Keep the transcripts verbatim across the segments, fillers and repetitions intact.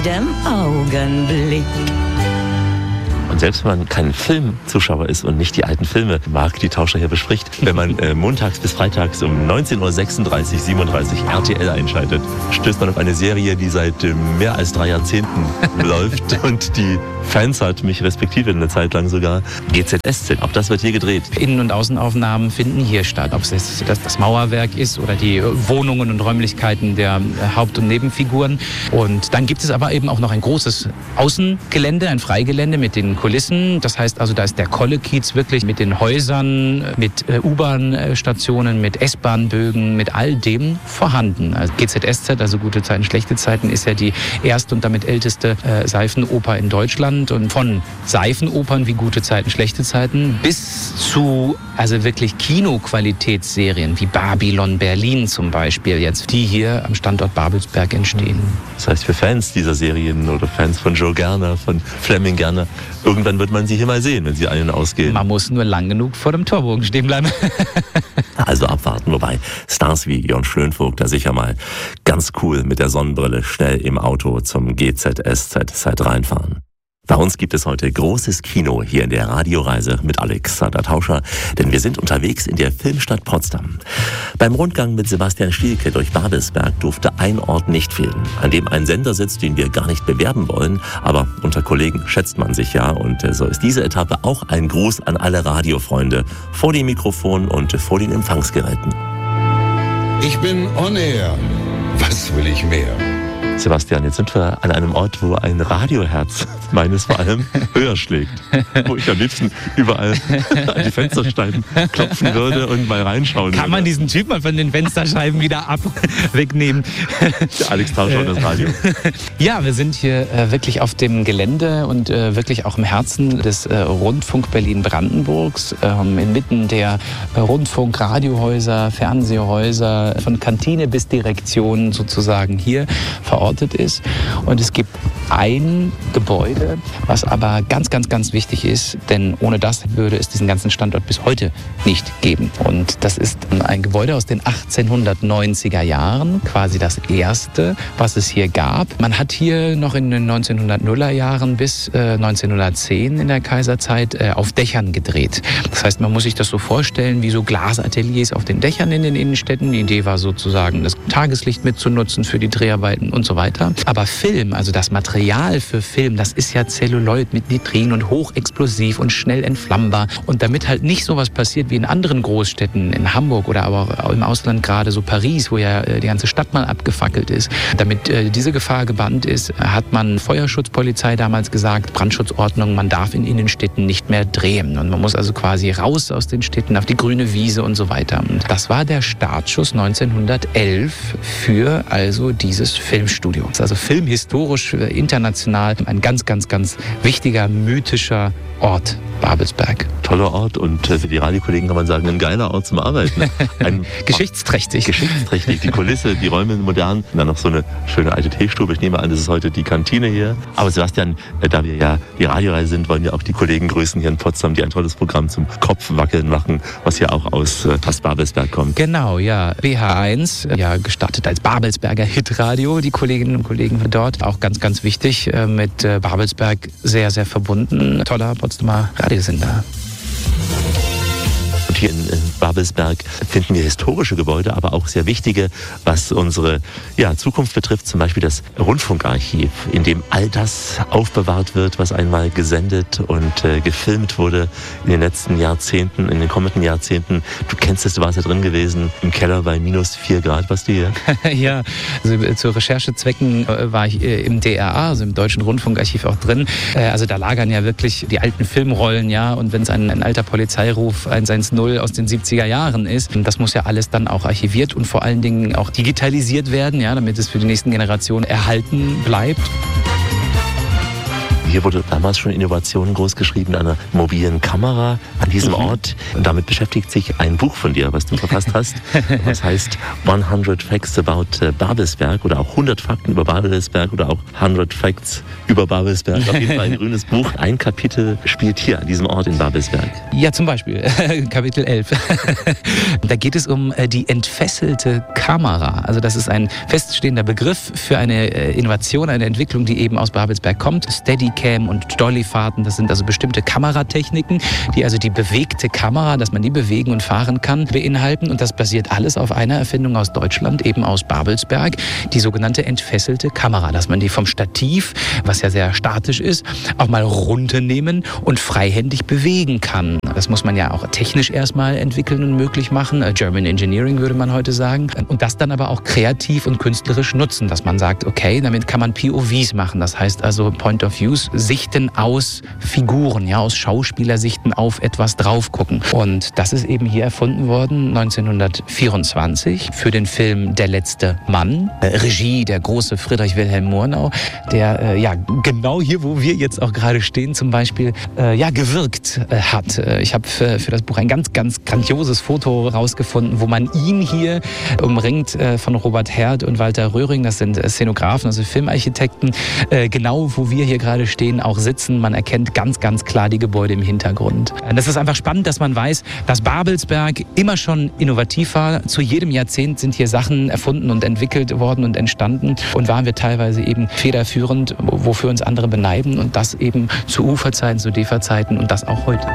Dem Augenblick. Und selbst wenn man kein Filmzuschauer ist und nicht die alten Filme mag, die Tauscher hier bespricht, wenn man äh, montags bis freitags um neunzehn Uhr sechsunddreißig, siebenunddreißig R T L einschaltet, stößt man auf eine Serie, die seit äh, mehr als drei Jahrzehnten läuft und die Fans hat, mich respektive eine Zeit lang sogar, G Z S Z. Auch das wird hier gedreht. Innen- und Außenaufnahmen finden hier statt. Ob es das, das Mauerwerk ist oder die Wohnungen und Räumlichkeiten der Haupt- und Nebenfiguren. Und dann gibt es aber eben auch noch ein großes Außengelände, ein Freigelände mit den Kulissen. Das heißt also, da ist der Kollekiez wirklich mit den Häusern, mit äh, U-Bahn-Stationen, mit S-Bahn-Bögen, mit all dem vorhanden. Also G Z S Z, also Gute Zeiten, Schlechte Zeiten, ist ja die erste und damit älteste äh, Seifenoper in Deutschland. Und von Seifenopern wie Gute Zeiten, Schlechte Zeiten bis zu also wirklich Kinoqualitätsserien wie Babylon Berlin zum Beispiel jetzt, die hier am Standort Babelsberg entstehen. Das heißt, für Fans dieser Serien oder Fans von Joe Gerner, von Fleming Gerner, irgendwann wird man sie hier mal sehen, wenn sie ein- und ausgehen. Man muss nur lang genug vor dem Torbogen stehen bleiben. Also abwarten, wobei Stars wie Jörn Schlönvogt da sicher mal ganz cool mit der Sonnenbrille schnell im Auto zum G Z S Z reinfahren. Bei uns gibt es heute großes Kino hier in der Radioreise mit Alexander Tauscher, denn wir sind unterwegs in der Filmstadt Potsdam. Beim Rundgang mit Sebastian Stielke durch Babelsberg durfte ein Ort nicht fehlen, an dem ein Sender sitzt, den wir gar nicht bewerben wollen, aber unter Kollegen schätzt man sich ja, und so ist diese Etappe auch ein Gruß an alle Radiofreunde vor dem Mikrofon und vor den Empfangsgeräten. Ich bin on air. Was will ich mehr? Sebastian, jetzt sind wir an einem Ort, wo ein Radioherz, meines vor allem, höher schlägt. Wo ich am liebsten überall an die Fensterscheiben klopfen würde und mal reinschauen Kann würde. man diesen Typ mal von den Fensterscheiben wieder ab wegnehmen? Der Alex Tauscher und das Radio. Ja, wir sind hier äh, wirklich auf dem Gelände und äh, wirklich auch im Herzen des äh, Rundfunk Berlin-Brandenburgs, ähm, inmitten der äh, Rundfunk-Radiohäuser, Fernsehhäuser, von Kantine bis Direktion sozusagen hier verortet ist. Und es gibt ein Gebäude, was aber ganz, ganz, ganz wichtig ist, denn ohne das würde es diesen ganzen Standort bis heute nicht geben. Und das ist ein Gebäude aus den achtzehnhundertneunziger Jahren, quasi das erste, was es hier gab. Man hat hier noch in den neunzehnhundertnuller Jahren bis äh, neunzehnhundertzehn in der Kaiserzeit äh, auf Dächern gedreht. Das heißt, man muss sich das so vorstellen wie so Glasateliers auf den Dächern in den Innenstädten. Die Idee war sozusagen, das Tageslicht mitzunutzen für die Dreharbeiten und so weiter. Aber Film, also das Material für Film, das ist ja Zelluloid mit Nitrin und hochexplosiv und schnell entflammbar. Und damit halt nicht sowas passiert wie in anderen Großstädten, in Hamburg oder aber auch im Ausland, gerade so Paris, wo ja die ganze Stadt mal abgefackelt ist. Damit äh, diese Gefahr gebannt ist, hat man Feuerschutzpolizei damals gesagt, Brandschutzordnung, man darf in Innenstädten nicht mehr drehen. Und man muss also quasi raus aus den Städten auf die grüne Wiese und so weiter. Und das war der Startschuss neunzehnhundertelf für also dieses Filmstudio. Das ist also filmhistorisch, international ein ganz, ganz, ganz wichtiger, mythischer Ort, Babelsberg. Toller Ort und für die Radiokollegen kann man sagen, ein geiler Ort zum Arbeiten. Ein Geschichtsträchtig. Geschichtsträchtig. Die Kulisse, die Räume modern. Und dann noch so eine schöne alte Teestube. Ich nehme an, das ist heute die Kantine hier. Aber Sebastian, da wir ja die Radioreise sind, wollen wir auch die Kollegen grüßen hier in Potsdam, die ein tolles Programm zum Kopfwackeln machen, was ja auch aus fast Babelsberg kommt. Genau, ja. B H eins, ja, gestartet als Babelsberger Hitradio. Die Kolleginnen und Kollegen von dort, auch ganz, ganz wichtig, mit Babelsberg sehr, sehr verbunden. Toller Potsdamer Radiosender. Und hier in Babelsberg finden wir historische Gebäude, aber auch sehr wichtige, was unsere ja, Zukunft betrifft. Zum Beispiel das Rundfunkarchiv, in dem all das aufbewahrt wird, was einmal gesendet und äh, gefilmt wurde in den letzten Jahrzehnten, in den kommenden Jahrzehnten. Du kennst es, du warst ja drin gewesen, im Keller bei minus vier Grad, warst du hier? Ja, also zu Recherchezwecken war ich im D R A, also im Deutschen Rundfunkarchiv auch drin. Also da lagern ja wirklich die alten Filmrollen, ja, und wenn es ein, ein alter Polizeiruf eins eins null aus den siebziger Jahren ist, das muss ja alles dann auch archiviert und vor allen Dingen auch digitalisiert werden, ja, damit es für die nächsten Generationen erhalten bleibt. Hier wurde damals schon Innovationen großgeschrieben, einer mobilen Kamera an diesem Ort. Und damit beschäftigt sich ein Buch von dir, was du verfasst hast. Das heißt hundert Facts about Babelsberg oder auch hundert Fakten über Babelsberg oder auch hundert Facts über Babelsberg. Auf jeden Fall ein grünes Buch. Ein Kapitel spielt hier an diesem Ort in Babelsberg. Ja, zum Beispiel Kapitel elf. Da geht es um die entfesselte Kamera. Also das ist ein feststehender Begriff für eine Innovation, eine Entwicklung, die eben aus Babelsberg kommt. Steadicam und Dollyfahrten, das sind also bestimmte Kameratechniken, die also die bewegte Kamera, dass man die bewegen und fahren kann, beinhalten. Und das basiert alles auf einer Erfindung aus Deutschland, eben aus Babelsberg, die sogenannte entfesselte Kamera, dass man die vom Stativ, was ja sehr statisch ist, auch mal runternehmen und freihändig bewegen kann. Das muss man ja auch technisch erstmal entwickeln und möglich machen. German Engineering würde man heute sagen. Und das dann aber auch kreativ und künstlerisch nutzen, dass man sagt, okay, damit kann man P O Vs machen. Das heißt also Point of Views, Sichten aus Figuren, ja, aus Schauspielersichten auf etwas drauf gucken. Und das ist eben hier erfunden worden neunzehnhundertvierundzwanzig für den Film Der letzte Mann. Äh, Regie der große Friedrich Wilhelm Murnau, der äh, ja genau hier, wo wir jetzt auch gerade stehen, zum Beispiel äh, ja gewirkt äh, hat. Äh, ich habe für, für das Buch ein ganz, ganz grandioses Foto rausgefunden, wo man ihn hier umringt äh, von Robert Herd und Walter Röhring, das sind äh, Szenografen, also Filmarchitekten, äh, genau wo wir hier gerade stehen, auch sitzen. Man erkennt ganz, ganz klar die Gebäude im Hintergrund. Äh, das ist einfach spannend, dass man weiß, dass Babelsberg immer schon innovativ war. Zu jedem Jahrzehnt sind hier Sachen erfunden und entwickelt worden und entstanden und waren wir teilweise eben federführend, wofür uns andere beneiden und das eben zu Uferzeiten, zu D E F A-Zeiten und das auch heute.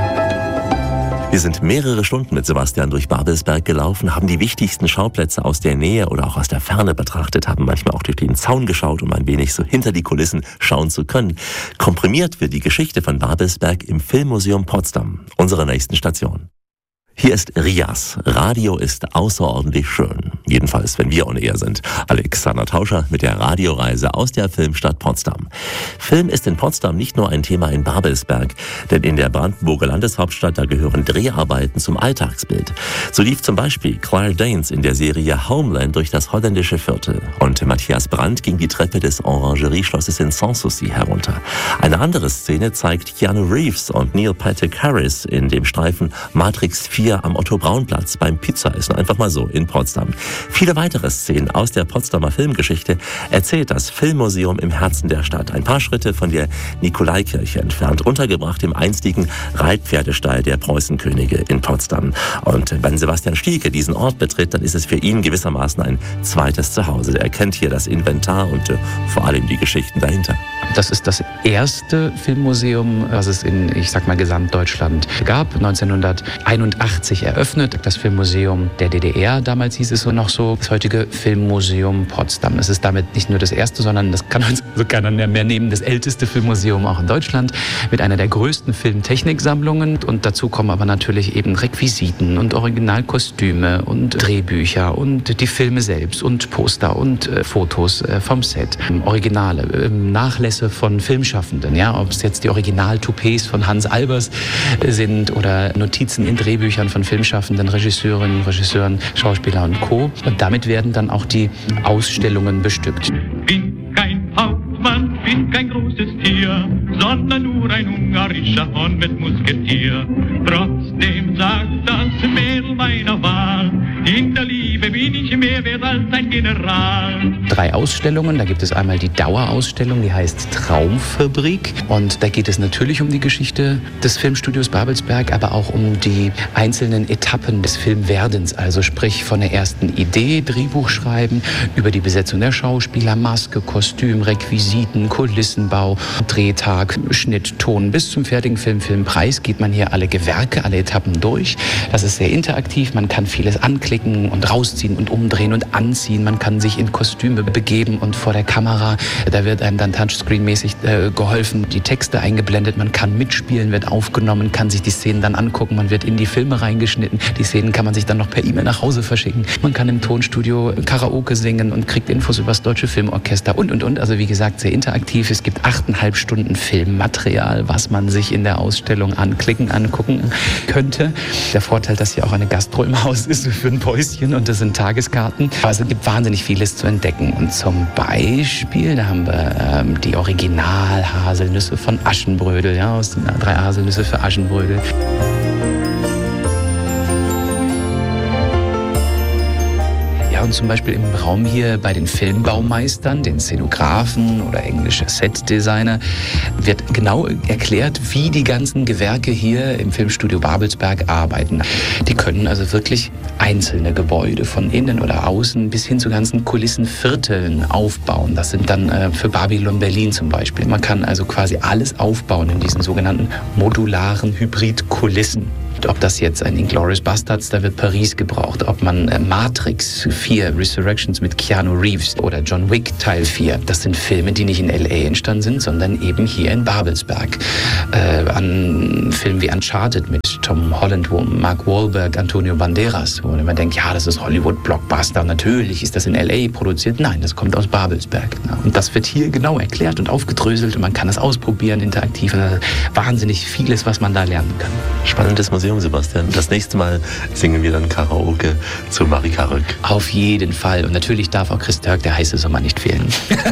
Wir sind mehrere Stunden mit Sebastian durch Babelsberg gelaufen, haben die wichtigsten Schauplätze aus der Nähe oder auch aus der Ferne betrachtet, haben manchmal auch durch den Zaun geschaut, um ein wenig so hinter die Kulissen schauen zu können. Komprimiert wird die Geschichte von Babelsberg im Filmmuseum Potsdam, unserer nächsten Station. Hier ist Rias. Radio ist außerordentlich schön. Jedenfalls, wenn wir on air sind. Alexander Tauscher mit der Radioreise aus der Filmstadt Potsdam. Film ist in Potsdam nicht nur ein Thema in Babelsberg, denn in der Brandenburger Landeshauptstadt, da gehören Dreharbeiten zum Alltagsbild. So lief zum Beispiel Claire Danes in der Serie Homeland durch das holländische Viertel und Matthias Brandt ging die Treppe des Orangerieschlosses in Sanssouci herunter. Eine andere Szene zeigt Keanu Reeves und Neil Patrick Harris in dem Streifen Matrix vier am Otto-Braun-Platz beim Pizzaessen, einfach mal so in Potsdam. Viele weitere Szenen aus der Potsdamer Filmgeschichte erzählt das Filmmuseum im Herzen der Stadt. Ein paar Schritte von der Nikolaikirche entfernt, untergebracht im einstigen Reitpferdestall der Preußenkönige in Potsdam. Und wenn Sebastian Stieke diesen Ort betritt, dann ist es für ihn gewissermaßen ein zweites Zuhause. Er kennt hier das Inventar und äh, vor allem die Geschichten dahinter. Das ist das erste Filmmuseum, was es in, ich sag mal, Gesamtdeutschland gab. neunzehnhunderteinundachtzig eröffnet. Das Filmmuseum der D D R, damals hieß es so noch so, das heutige Filmmuseum Potsdam. Es ist damit nicht nur das erste, sondern das kann uns so keiner mehr nehmen, das älteste Filmmuseum auch in Deutschland mit einer der größten Filmtechniksammlungen. Und dazu kommen aber natürlich eben Requisiten und Originalkostüme und Drehbücher und die Filme selbst und Poster und äh, Fotos äh, vom Set. Originale, äh, Nachlässe von Filmschaffenden, ja, ob es jetzt die Original-Toupets von Hans Albers äh, sind oder Notizen in Drehbüchern von Filmschaffenden, Regisseurinnen, Regisseuren, Schauspieler und Co. Und damit werden dann auch die Ausstellungen bestückt. Bin kein Hauptmann, bin kein großes Tier, sondern nur ein ungarischer Hund mit Musketier. Trotzdem sagt das Mädel meiner Wahl, in der Liebe bin ich mehr wert als ein General. Drei Ausstellungen, da gibt es einmal die Dauerausstellung, die heißt Traumfabrik. Und da geht es natürlich um die Geschichte des Filmstudios Babelsberg, aber auch um die einzelnen Etappen des Filmwerdens. Also sprich von der ersten Idee, Drehbuch schreiben, über die Besetzung der Schauspieler, Maske, Kostüm, Requisiten, Kulissenbau, Drehtag, Schnitt, Ton. Bis zum fertigen Film, Filmpreis geht man hier alle Gewerke, alle Etappen durch. Das ist sehr interaktiv, man kann vieles anklicken und rausziehen und umdrehen und anziehen. Man kann sich in Kostüme begeben und vor der Kamera, da wird einem dann Touchscreen-mäßig äh, geholfen, die Texte eingeblendet, man kann mitspielen, wird aufgenommen, kann sich die Szenen dann angucken, man wird in die Filme reingeschnitten. Die Szenen kann man sich dann noch per E-Mail nach Hause verschicken. Man kann im Tonstudio Karaoke singen und kriegt Infos über das Deutsche Filmorchester und, und, und. Also wie gesagt, sehr interaktiv. Es gibt achteinhalb Stunden Filmmaterial, was man sich in der Ausstellung anklicken, angucken könnte. Der Vorteil, dass hier auch eine Gastro im Haus ist für ein Päuschen und das sind Tageskarten. Aber es gibt wahnsinnig vieles zu entdecken. Zum Beispiel, da haben wir ähm, die Original-Haselnüsse von Aschenbrödel, ja, aus den drei Haselnüsse für Aschenbrödel. Und zum Beispiel im Raum hier bei den Filmbaumeistern, den Szenografen oder englische Setdesigner, wird genau erklärt, wie die ganzen Gewerke hier im Filmstudio Babelsberg arbeiten. Die können also wirklich einzelne Gebäude von innen oder außen bis hin zu ganzen Kulissenvierteln aufbauen. Das sind dann äh, für Babylon Berlin zum Beispiel. Man kann also quasi alles aufbauen in diesen sogenannten modularen Hybridkulissen. Ob das jetzt ein Inglourious Basterds, da wird Paris gebraucht. Ob man äh, Matrix vier, Resurrections mit Keanu Reeves oder John Wick Teil vier, das sind Filme, die nicht in L A entstanden sind, sondern eben hier in Babelsberg. Äh, an Filmen wie Uncharted mit Tom Holland, Mark Wahlberg, Antonio Banderas, wo man denkt, ja, das ist Hollywood-Blockbuster, natürlich ist das in L A produziert. Nein, das kommt aus Babelsberg. Und das wird hier genau erklärt und aufgedröselt und man kann das ausprobieren, interaktiv. Wahnsinnig vieles, was man da lernen kann. Spannendes Museum, Sebastian. Das nächste Mal singen wir dann Karaoke zu Marika Rück. Auf jeden Fall. Und natürlich darf auch Chris Turk, der heiße Sommer, nicht fehlen.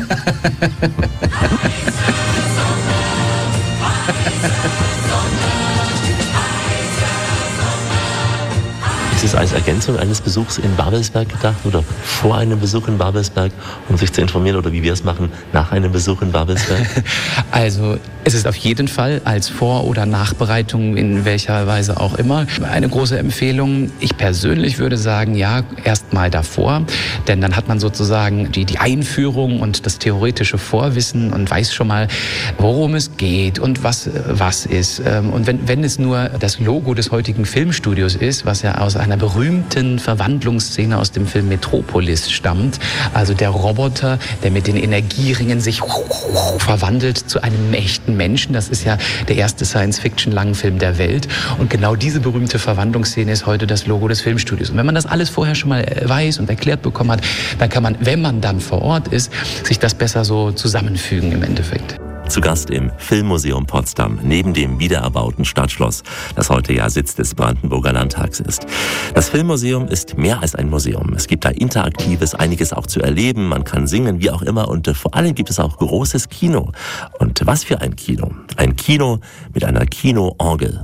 Ist es als Ergänzung eines Besuchs in Babelsberg gedacht oder vor einem Besuch in Babelsberg, um sich zu informieren, oder wie wir es machen, nach einem Besuch in Babelsberg? Also es ist auf jeden Fall als Vor- oder Nachbereitung in welcher Weise auch immer eine große Empfehlung. Ich persönlich würde sagen, ja, erst mal davor, denn dann hat man sozusagen die, die Einführung und das theoretische Vorwissen und weiß schon mal, worum es geht und was was ist. Und wenn, wenn es nur das Logo des heutigen Filmstudios ist, was ja aus einer berühmten Verwandlungsszene aus dem Film Metropolis stammt, also der Roboter, der mit den Energieringen sich verwandelt zu einem echten Menschen. Das ist ja der erste Science-Fiction-Langfilm der Welt. Und genau diese berühmte Verwandlungsszene ist heute das Logo des Filmstudios. Und wenn man das alles vorher schon mal weiß und erklärt bekommen hat, dann kann man, wenn man dann vor Ort ist, sich das besser so zusammenfügen im Endeffekt. Zu Gast im Filmmuseum Potsdam, neben dem wiedererbauten Stadtschloss, das heute ja Sitz des Brandenburger Landtags ist. Das Filmmuseum ist mehr als ein Museum. Es gibt da Interaktives, einiges auch zu erleben, man kann singen, wie auch immer, und vor allem gibt es auch großes Kino. Und was für ein Kino? Ein Kino mit einer Kinoorgel.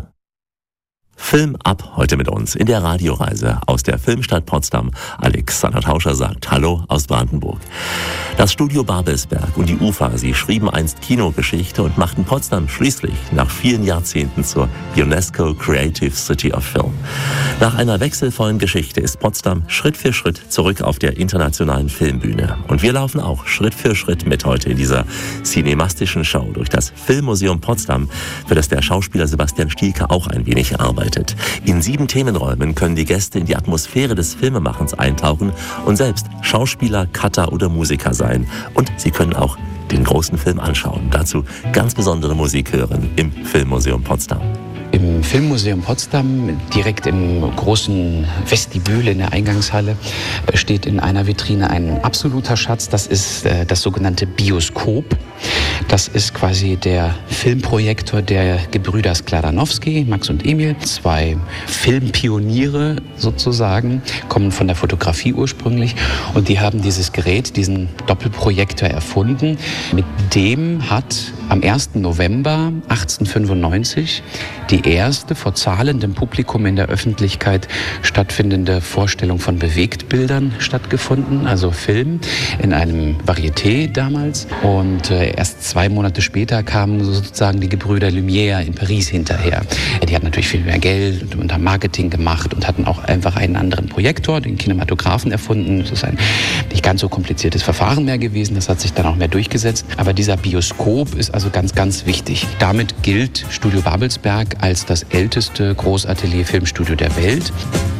Film ab heute mit uns in der Radioreise aus der Filmstadt Potsdam. Alexander Tauscher sagt Hallo aus Brandenburg. Das Studio Babelsberg und die U F A, sie schrieben einst Kinogeschichte und machten Potsdam schließlich nach vielen Jahrzehnten zur UNESCO Creative City of Film. Nach einer wechselvollen Geschichte ist Potsdam Schritt für Schritt zurück auf der internationalen Filmbühne. Und wir laufen auch Schritt für Schritt mit heute in dieser cinemastischen Show durch das Filmmuseum Potsdam, für das der Schauspieler Sebastian Stielke auch ein wenig arbeitet. In sieben Themenräumen können die Gäste in die Atmosphäre des Filmemachens eintauchen und selbst Schauspieler, Cutter oder Musiker sein. Und sie können auch den großen Film anschauen. Dazu ganz besondere Musik hören im Filmmuseum Potsdam. Im Filmmuseum Potsdam, direkt im großen Vestibül in der Eingangshalle, steht in einer Vitrine ein absoluter Schatz. Das ist äh, das sogenannte Bioskop. Das ist quasi der Filmprojektor der Gebrüder Skladanowski, Max und Emil. Zwei Filmpioniere sozusagen, kommen von der Fotografie ursprünglich. Und die haben dieses Gerät, diesen Doppelprojektor erfunden. Mit dem hat am ersten November achtzehnhundertfünfundneunzig die erste vor zahlendem Publikum in der Öffentlichkeit stattfindende Vorstellung von Bewegtbildern stattgefunden, also Film, in einem Varieté damals. Und äh, erst zwei Monate später kamen sozusagen die Gebrüder Lumière in Paris hinterher. Die hatten natürlich viel mehr Geld und haben Marketing gemacht und hatten auch einfach einen anderen Projektor, den Kinematographen, erfunden. Das ist ein nicht ganz so kompliziertes Verfahren mehr gewesen, das hat sich dann auch mehr durchgesetzt. Aber dieser Bioskop ist also ganz, ganz wichtig. Damit gilt Studio Babelsberg als das älteste Großatelier-Filmstudio der Welt.